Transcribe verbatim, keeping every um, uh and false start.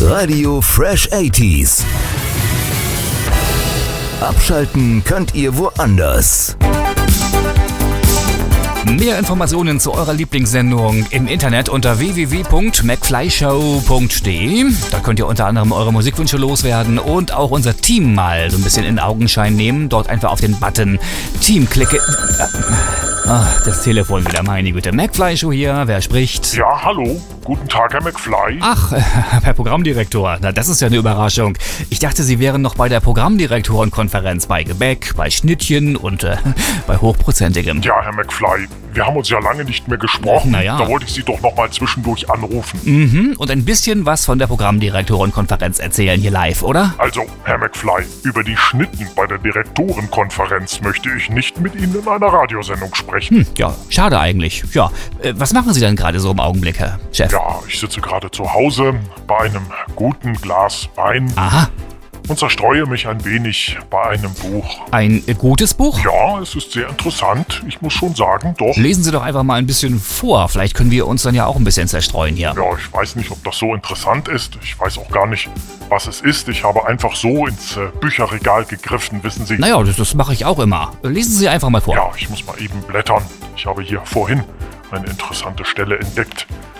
Radio Fresh achtziger. Abschalten könnt ihr woanders. Mehr Informationen zu eurer Lieblingssendung im Internet unter w w w punkt macflyshow punkt d e. Da könnt ihr unter anderem eure Musikwünsche loswerden und auch unser Team mal so ein bisschen in Augenschein nehmen. Dort einfach auf den Button Team klicken. Ach, das Telefon wieder, meine Güte. McFly-Show hier, wer spricht? Ja, hallo. Guten Tag, Herr McFly. Ach, Herr Programmdirektor. Na, das ist ja eine Überraschung. Ich dachte, Sie wären noch bei der Programmdirektorenkonferenz bei Gebäck, bei Schnittchen und äh, bei Hochprozentigem. Ja, Herr McFly, wir haben uns ja lange nicht mehr gesprochen. Na ja. Da wollte ich Sie doch noch mal zwischendurch anrufen. Mhm, und ein bisschen was von der Programmdirektorenkonferenz erzählen hier live, oder? Also, Herr McFly, über die Schnitten bei der Direktorenkonferenz möchte ich nicht mit Ihnen in einer Radiosendung sprechen. Hm, ja, schade eigentlich. Ja, äh, was machen Sie denn gerade so im Augenblick, Herr Chef? Ja, ich sitze gerade zu Hause bei einem guten Glas Wein. Aha. Und zerstreue mich ein wenig bei einem Buch. Ein äh, gutes Buch? Ja, es ist sehr interessant. Ich muss schon sagen, doch. Lesen Sie doch einfach mal ein bisschen vor. Vielleicht können wir uns dann ja auch ein bisschen zerstreuen hier. Ja, ich weiß nicht, ob das so interessant ist. Ich weiß auch gar nicht, was es ist. Ich habe einfach so ins äh, Bücherregal gegriffen, wissen Sie. Naja, das, das mache ich auch immer. Lesen Sie einfach mal vor. Ja, ich muss mal eben blättern. Ich habe hier vorhin eine interessante Stelle entdeckt.